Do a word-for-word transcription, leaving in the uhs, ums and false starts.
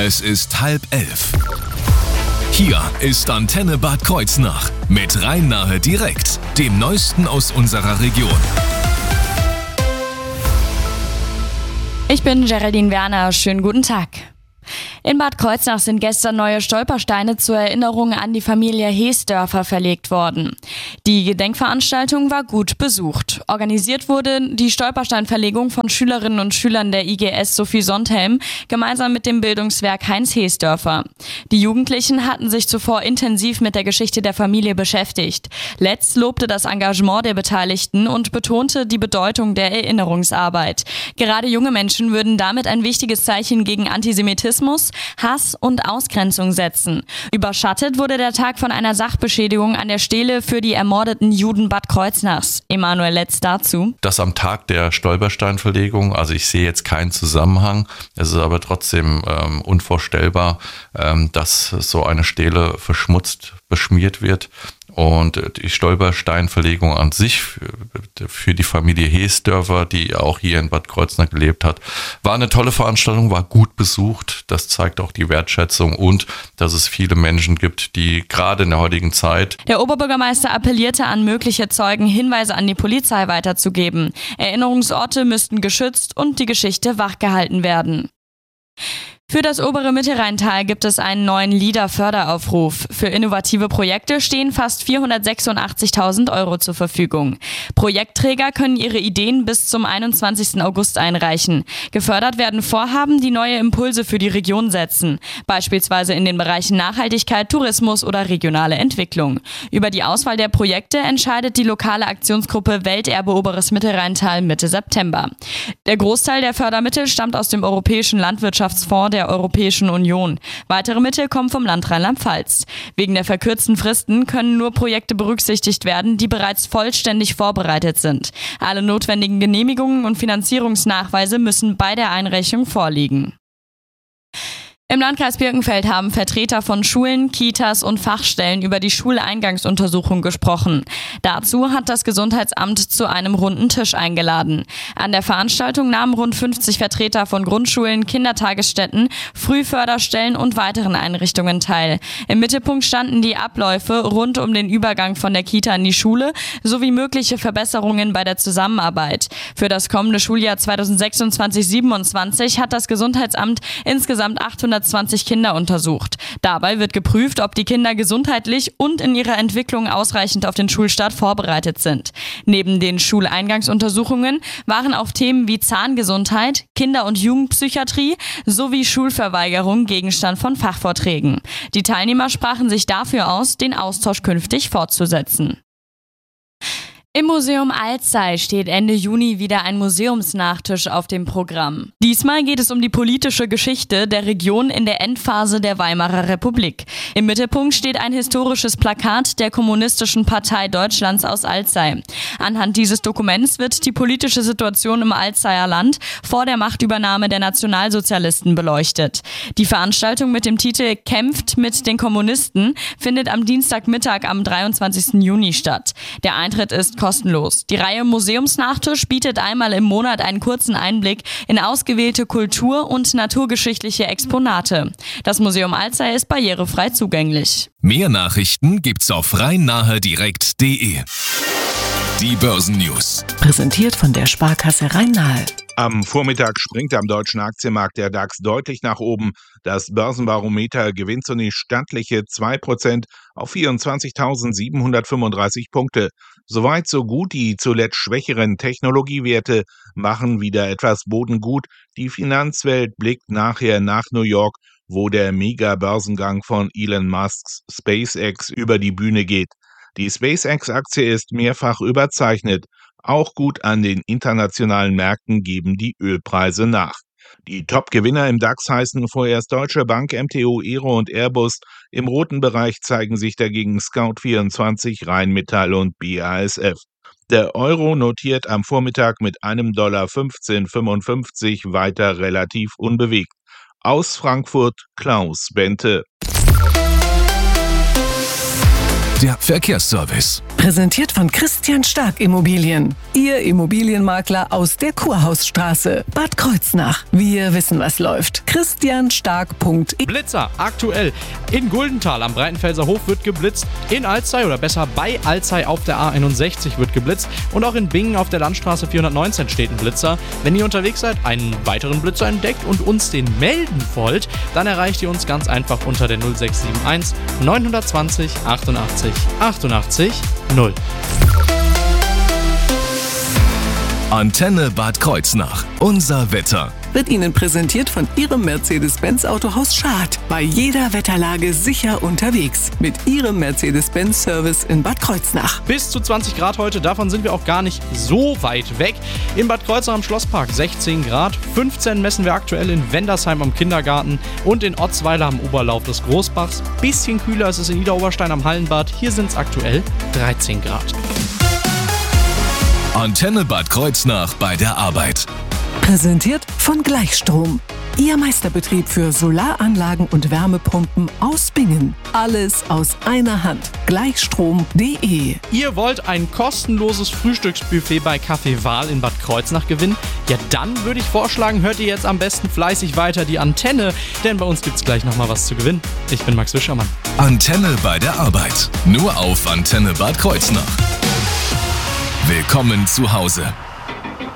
Es ist halb elf. Hier ist Antenne Bad Kreuznach mit Rhein-Nahe direkt, dem Neuesten aus unserer Region. Ich bin Geraldine Werner, schönen guten Tag. In Bad Kreuznach sind gestern neue Stolpersteine zur Erinnerung an die Familie Heesdörfer verlegt worden. Die Gedenkveranstaltung war gut besucht. Organisiert wurde die Stolpersteinverlegung von Schülerinnen und Schülern der I G S Sophie Sondhelm gemeinsam mit dem Bildungswerk Heinz Heesdörfer. Die Jugendlichen hatten sich zuvor intensiv mit der Geschichte der Familie beschäftigt. Letz lobte das Engagement der Beteiligten und betonte die Bedeutung der Erinnerungsarbeit. Gerade junge Menschen würden damit ein wichtiges Zeichen gegen Antisemitismus, Hass und Ausgrenzung setzen. Überschattet wurde der Tag von einer Sachbeschädigung an der Stele für die ermordeten Juden Bad Kreuznachs. Emanuel Letz dazu. Das am Tag der Stolpersteinverlegung, also ich sehe jetzt keinen Zusammenhang. Es ist aber trotzdem ähm, unvorstellbar, ähm, dass so eine Stele verschmutzt, beschmiert wird. Und die Stolpersteinverlegung an sich für die Familie Heesdörfer, die auch hier in Bad Kreuznach gelebt hat, war eine tolle Veranstaltung, war gut besucht. Das zeigt auch die Wertschätzung und dass es viele Menschen gibt, die gerade in der heutigen Zeit. Der Oberbürgermeister appellierte an mögliche Zeugen, Hinweise an die Polizei weiterzugeben. Erinnerungsorte müssten geschützt und die Geschichte wachgehalten werden. Für das obere Mittelrheintal gibt es einen neuen LEADER-Förderaufruf. Für innovative Projekte stehen fast vierhundertsechsundachtzigtausend Euro zur Verfügung. Projektträger können ihre Ideen bis zum einundzwanzigsten August einreichen. Gefördert werden Vorhaben, die neue Impulse für die Region setzen, beispielsweise in den Bereichen Nachhaltigkeit, Tourismus oder regionale Entwicklung. Über die Auswahl der Projekte entscheidet die lokale Aktionsgruppe Welterbe Oberes Mittelrheintal Mitte September. Der Großteil der Fördermittel stammt aus dem Europäischen Landwirtschaftsfonds der Europäischen Union. Weitere Mittel kommen vom Land Rheinland-Pfalz. Wegen der verkürzten Fristen können nur Projekte berücksichtigt werden, die bereits vollständig vorbereitet sind. Alle notwendigen Genehmigungen und Finanzierungsnachweise müssen bei der Einreichung vorliegen. Im Landkreis Birkenfeld haben Vertreter von Schulen, Kitas und Fachstellen über die Schuleingangsuntersuchung gesprochen. Dazu hat das Gesundheitsamt zu einem runden Tisch eingeladen. An der Veranstaltung nahmen rund fünfzig Vertreter von Grundschulen, Kindertagesstätten, Frühförderstellen und weiteren Einrichtungen teil. Im Mittelpunkt standen die Abläufe rund um den Übergang von der Kita in die Schule sowie mögliche Verbesserungen bei der Zusammenarbeit. Für das kommende Schuljahr zweitausendsechsundzwanzig siebenundzwanzig hat das Gesundheitsamt insgesamt achthundertzwanzig Kinder untersucht. Dabei wird geprüft, ob die Kinder gesundheitlich und in ihrer Entwicklung ausreichend auf den Schulstart vorbereitet sind. Neben den Schuleingangsuntersuchungen waren auch Themen wie Zahngesundheit, Kinder- und Jugendpsychiatrie sowie Schulverweigerung Gegenstand von Fachvorträgen. Die Teilnehmer sprachen sich dafür aus, den Austausch künftig fortzusetzen. Im Museum Alzey steht Ende Juni wieder ein Museumsnachtisch auf dem Programm. Diesmal geht es um die politische Geschichte der Region in der Endphase der Weimarer Republik. Im Mittelpunkt steht ein historisches Plakat der Kommunistischen Partei Deutschlands aus Alzey. Anhand dieses Dokuments wird die politische Situation im Alzeyer Land vor der Machtübernahme der Nationalsozialisten beleuchtet. Die Veranstaltung mit dem Titel "Kämpft mit den Kommunisten" findet am Dienstagmittag am dreiundzwanzigsten Juni statt. Der Eintritt ist kostenlos. Die Reihe Museumsnachtisch bietet einmal im Monat einen kurzen Einblick in ausgewählte Kultur- und naturgeschichtliche Exponate. Das Museum Alzey ist barrierefrei zugänglich. Mehr Nachrichten gibt's auf rhein-nahe direkt punkt de. Die Börsennews. Präsentiert von der Sparkasse Rhein-Nahe. Am Vormittag springt am deutschen Aktienmarkt der DAX deutlich nach oben. Das Börsenbarometer gewinnt zunächst stattliche zwei Prozent auf vierundzwanzigtausendsiebenhundertfünfunddreißig Punkte. Soweit so gut, die zuletzt schwächeren Technologiewerte machen wieder etwas Boden gut. Die Finanzwelt blickt nachher nach New York, wo der Mega-Börsengang von Elon Musks SpaceX über die Bühne geht. Die SpaceX-Aktie ist mehrfach überzeichnet. Auch gut an den internationalen Märkten geben die Ölpreise nach. Die Top-Gewinner im DAX heißen vorerst Deutsche Bank, M T U, Aero und Airbus. Im roten Bereich zeigen sich dagegen Scout vierundzwanzig, Rheinmetall und B A S F. Der Euro notiert am Vormittag mit einem Dollar fünfzehn Komma fünfundfünfzig weiter relativ unbewegt. Aus Frankfurt Klaus Bente. der Verkehrsservice. Präsentiert von Christian Stark Immobilien. Ihr Immobilienmakler aus der Kurhausstraße, Bad Kreuznach. Wir wissen, was läuft. christian stark punkt de. Blitzer, aktuell in Guldental am Breitenfelser Hof wird geblitzt. In Alzey oder besser bei Alzey auf der A einundsechzig wird geblitzt. Und auch in Bingen auf der Landstraße vierhundertneunzehn steht ein Blitzer. Wenn ihr unterwegs seid, einen weiteren Blitzer entdeckt und uns den melden wollt, dann erreicht ihr uns ganz einfach unter der null sechs sieben eins neun zwei null achtundachtzig achtundachtzig null. Antenne Bad Kreuznach. Unser Wetter. Wird Ihnen präsentiert von Ihrem Mercedes-Benz Autohaus Schad. Bei jeder Wetterlage sicher unterwegs. Mit Ihrem Mercedes-Benz-Service in Bad Kreuznach. Bis zu zwanzig Grad heute, davon sind wir auch gar nicht so weit weg. In Bad Kreuznach am Schlosspark sechzehn Grad, fünfzehn messen wir aktuell in Wendersheim am Kindergarten und in Otzweiler am Oberlauf des Großbachs. Bisschen kühler ist es in Niederoberstein am Hallenbad, hier sind es aktuell dreizehn Grad. Antenne Bad Kreuznach bei der Arbeit. Präsentiert von Gleichstrom. Ihr Meisterbetrieb für Solaranlagen und Wärmepumpen aus Bingen. Alles aus einer Hand. Gleichstrom punkt de. Ihr wollt ein kostenloses Frühstücksbuffet bei Café Wahl in Bad Kreuznach gewinnen? Ja, dann würde ich vorschlagen, hört ihr jetzt am besten fleißig weiter die Antenne, denn bei uns gibt's gleich nochmal was zu gewinnen. Ich bin Max Wischermann. Antenne bei der Arbeit. Nur auf Antenne Bad Kreuznach. Willkommen zu Hause.